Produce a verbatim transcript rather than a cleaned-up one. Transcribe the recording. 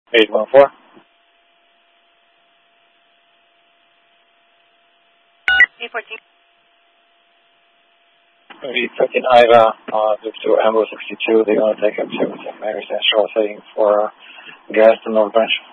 eight one four. eight fourteen. eight fourteen Ira, uh, loop to Ambo sixty-two. They're going to take up to Saint Mary's and Charlotte heading for uh, gas to North Branch.